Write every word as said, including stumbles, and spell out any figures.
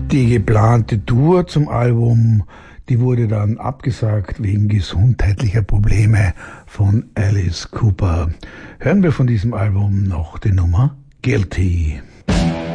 Die geplante Tour zum Album, die wurde dann abgesagt wegen gesundheitlicher Probleme von Alice Cooper. Hören wir von diesem Album noch die Nummer Guilty.